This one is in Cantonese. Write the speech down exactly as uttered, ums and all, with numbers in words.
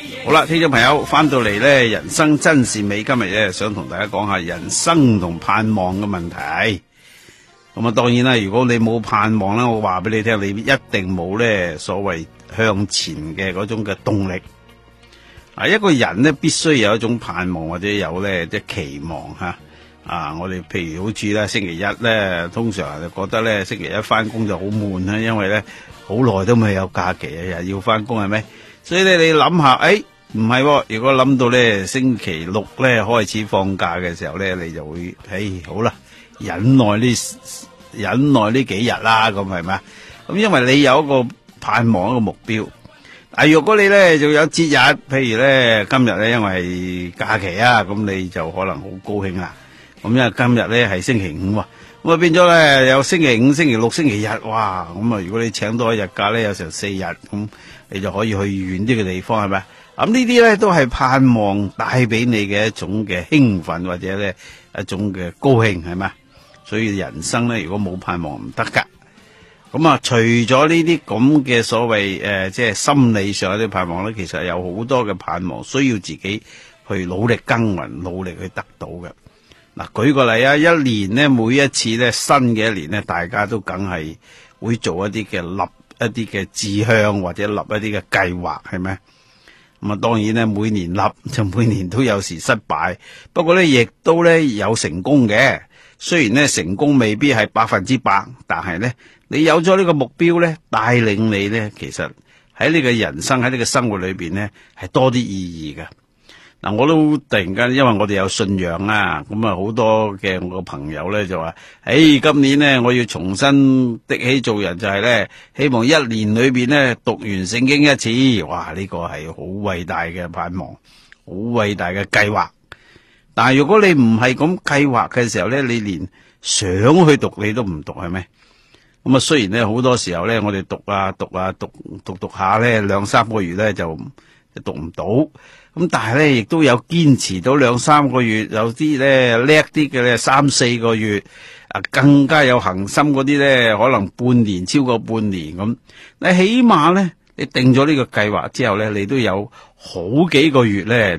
好啦，聽眾朋友翻到嚟呢，人生真善美，今日咧想同大家講下人生同盼望嘅問題。咁啊，當然啦，如果你冇盼望啦，我話俾你聽，你一定冇呢所謂向前嘅嗰種嘅動力。啊，一個人呢必須有一種盼望或者有呢即係期望吓。啊，我哋譬如好似咧星期一咧，通常就覺得咧星期一翻工就好悶啦，因為咧好耐都未有假期啊，又要翻工係咪？所以咧你諗下，誒唔係，如果諗到咧星期六咧開始放假嘅時候咧，你就會誒好啦，忍耐呢忍耐呢幾日啦，咁係咪？咁因為你有一個盼望一個目標。啊，如果你咧就有節日，譬如咧今日咧因為係假期啊，咁你就可能好高興啦。咁因為今日咧係星期五，咁啊變咗咧有星期五、星期六、星期日，哇！咁啊如果你請多一日假咧，有成四日，咁你就可以去遠啲嘅地方，係咪？咁呢啲咧都係盼望帶俾你嘅一種嘅興奮或者咧一種嘅高興，係咪？所以人生咧如果冇盼望唔得噶。咁啊，除咗呢啲咁嘅所謂誒、呃，即係心理上有啲盼望咧，其實有好多嘅盼望需要自己去努力耕耘、努力去得到嘅。嗱，舉個例啊，一年呢，每一次咧新嘅一年呢，大家都梗係會做一啲嘅立一啲嘅志向或者立一啲嘅計劃，係咪？咁啊，當然咧每年立就每年都有時失敗，不過咧亦都咧有成功嘅。雖然咧成功未必係百分之百，但係咧你有咗呢個目標咧，帶領你咧，其實喺你嘅人生喺你嘅生活裏邊咧係多啲意義嘅。嗱，我都突然間，因為我哋有信仰啊，咁啊好多嘅我個朋友咧就話，誒，今年咧我要重新的起做人，就係咧希望一年裏邊咧讀完聖經一次。哇，呢個係好偉大嘅盼望，好偉大嘅計劃。但係如果你唔係咁計劃嘅時候咧，你連想去讀你都唔讀，係咪？咁啊，雖然咧好多時候咧，我哋讀啊讀啊讀讀讀下咧，兩三個月咧就就讀唔到。咁但係咧，亦都有堅持到兩三個月，有啲咧叻啲嘅咧三四個月，啊更加有恒心嗰啲咧，可能半年超過半年咁。你起碼咧，你定咗呢個計劃之後咧，你都有好幾個月咧。